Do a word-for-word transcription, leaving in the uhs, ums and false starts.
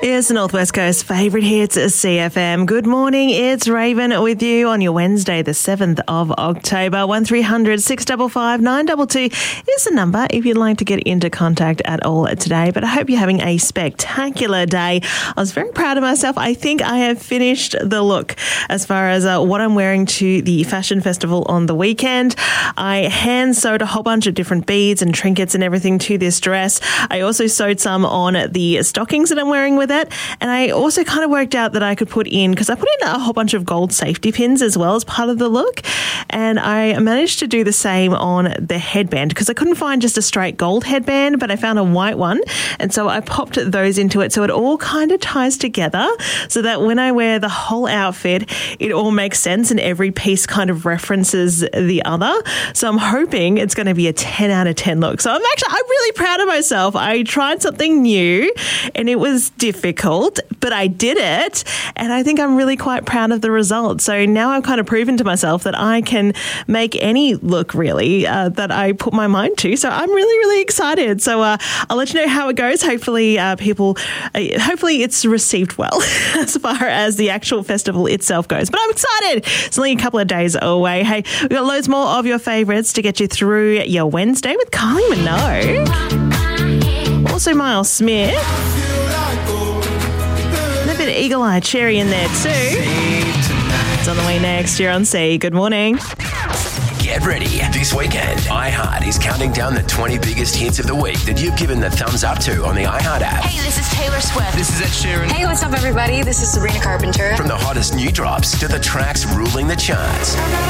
It's the Northwest Coast favourite hits, C F M. Good morning, it's Raven with you on your Wednesday, the seventh of October. one three hundred six five five nine two two is the number if you'd like to get into contact at all today. But I hope you're having a spectacular day. I was very proud of myself. I think I have finished the look as far as uh, what I'm wearing to the fashion festival on the weekend. I hand sewed a whole bunch of different beads and trinkets and everything to this dress. I also sewed some on the stockings that I'm wearing with it. And I also kind of worked out that I could put in, because I put in a whole bunch of gold safety pins as well as part of the look. And I managed to do the same on the headband because I couldn't find just a straight gold headband, but I found a white one. And so I popped those into it. So it all kind of ties together so that when I wear the whole outfit, it all makes sense and every piece kind of references the other. So I'm hoping it's going to be a ten out of ten look. So I'm actually, I'm really proud of myself. I tried something new and it was difficult, but I did it. And I think I'm really quite proud of the result. So now I've kind of proven to myself that I can make any look really uh, that I put my mind to. So I'm really, really excited. So uh, I'll let you know how it goes. Hopefully uh, people, uh, hopefully it's received well as far as the actual festival itself goes. But I'm excited. It's only a couple of days away. Hey, we've got loads more of your favourites to get you through your Wednesday with Kylie Minogue. Also Miles Smith. A bit of Eagle Eye Cherry in there too. It's on the way next. You're on C. Good morning. Get ready. This weekend, iHeart is counting down the twenty biggest hits of the week that you've given the thumbs up to on the iHeart app. Hey, this is Taylor Swift. This is Ed Sheeran. Hey, what's up, everybody? This is Sabrina Carpenter. From the hottest new drops to the tracks ruling the charts.